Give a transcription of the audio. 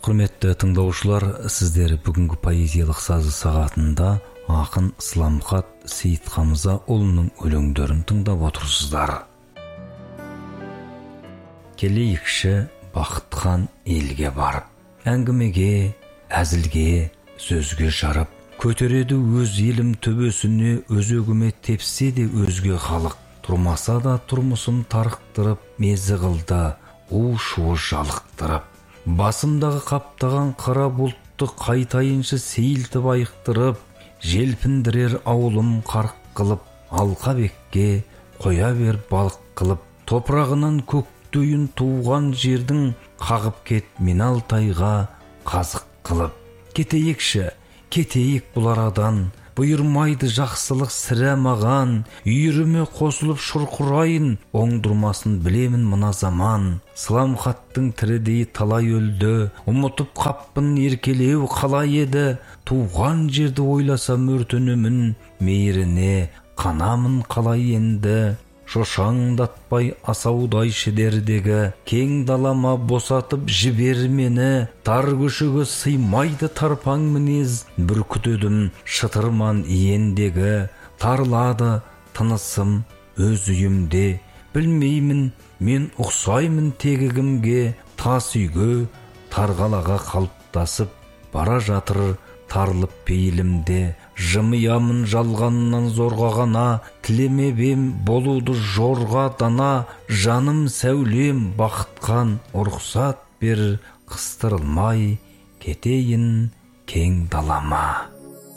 Құрметті тыңдаушылар, сіздер бүгінгі поэзиялық сазы сағатында ақын Сламхат Сейітхамзаұлының өлеңдерін тыңдап отырсыздар. Келейікші бақытхан елге барып, әңгімеге, әзілге, сөзге жарып, көтереді өз елім төбесіне, өзегіме тепсе де өзге халық, тұрмаса да тұрмысым тарықтырып, мезі қылды у-шуы жалықтырып. Басымдағы қаптаған қара бұлтты қайтайыншы сейілтіп айықтырып, желпіндірер ауылым қарық қылып, алқабекке қоя бер балық қылып, топырағынан көктүйін туған жердің қағып кет мен алтайға қазық қылып. Кетейікші, кетейік бұл арадан, бұйырмайды жақсылық сірә маған, үйіріме қосылып шұрқырайын, оңдырмасын білемін мына заман. Сламхаттың тірідей талай өлді, ұмытып қаппын еркелеу қалай еді, туған жерді ойласам өртенемін, мейіріне қанамын қалай енді. Шошаңдатпай асаудай шідердегі, кең далама босатып жібер мені, тар көшеге сыймайды тарпаң мінез, бір күтедім шытырман иендегі, тарлады тынысым өз үйімде, білмеймін мен ұқсаймын тегі кімге, тас үйге тарғалаға қалыптасып бара жатыр тарылып пейілімде. Жымиямын жалғаннан зорға ғана, тілемеп ем болуды жорға дана, жаным сәулем бақытқан ұрқсат бер, қыстырылмай кетейін кең далама.